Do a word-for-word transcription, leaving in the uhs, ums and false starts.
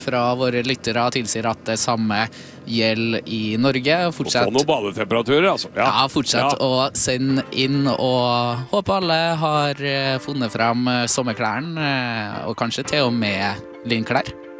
fra våre lyttere tilsier at det samme gjelder i Norge. Fortsett, få noen badetemperaturer, altså. Ja, ja fortsett ja. Å sende inn, og håper alle har funnet frem sommerklærne, og kanskje til og med linklær.